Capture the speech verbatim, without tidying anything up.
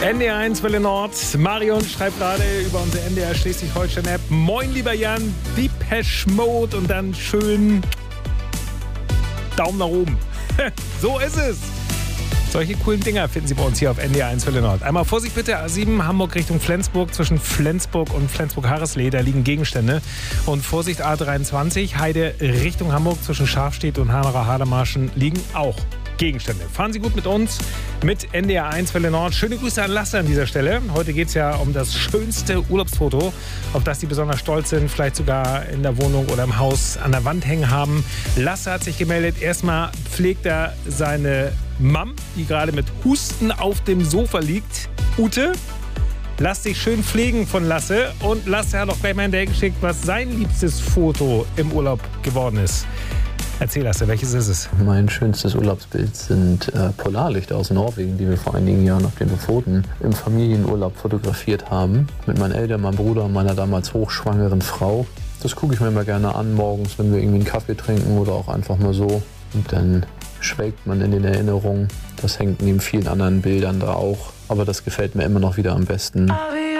N D R eins Welle Nord. Marion schreibt gerade über unsere N D R Schleswig-Holstein-App. Moin, lieber Jan, Depeche Mode und dann schön Daumen nach oben. So ist es. Solche coolen Dinger finden Sie bei uns hier auf N D R eins Welle Nord. Einmal Vorsicht bitte, A sieben, Hamburg Richtung Flensburg. Zwischen Flensburg und Flensburg-Harreslee, da liegen Gegenstände. Und Vorsicht A dreiundzwanzig, Heide Richtung Hamburg. Zwischen Scharfstedt und Hanerer-Hadermarschen liegen auch Gegenstände. Fahren Sie gut mit uns, mit N D R eins Welle Nord. Schöne Grüße an Lasse an dieser Stelle. Heute geht es ja um das schönste Urlaubsfoto, auf das Sie besonders stolz sind, vielleicht sogar in der Wohnung oder im Haus an der Wand hängen haben. Lasse hat sich gemeldet. Erstmal pflegt er seine Mom, die gerade mit Husten auf dem Sofa liegt. Ute, lass dich schön pflegen von Lasse. Und Lasse hat auch gleich mal hinterhergeschickt, was sein liebstes Foto im Urlaub geworden ist. Erzähl, Lasse, welches ist es? Mein schönstes Urlaubsbild sind äh, Polarlichter aus Norwegen, die wir vor einigen Jahren auf den Lofoten im Familienurlaub fotografiert haben. Mit meinen Eltern, meinem Bruder und meiner damals hochschwangeren Frau. Das gucke ich mir immer gerne an morgens, wenn wir irgendwie einen Kaffee trinken oder auch einfach mal so. Und dann schwelgt man in den Erinnerungen. Das hängt neben vielen anderen Bildern da auch. Aber das gefällt mir immer noch wieder am besten.